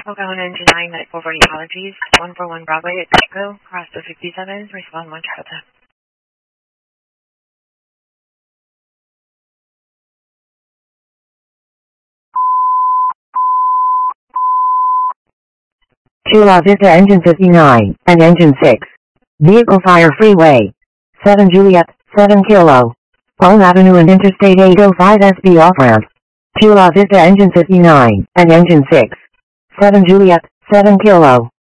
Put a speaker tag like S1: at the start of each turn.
S1: Oklahoma Engine 9 at 440 apologies. 141 Broadway at Echo, cross to 57, respond 1 Delta.
S2: Chula Vista Engine 59 and Engine 6. Vehicle Fire Freeway. 7 Juliet, 7 Kilo. Palm Avenue and Interstate 805 SB off-ramp. Chula Vista Engine 59 and Engine 6. 7 Juliet, 7 Kilo.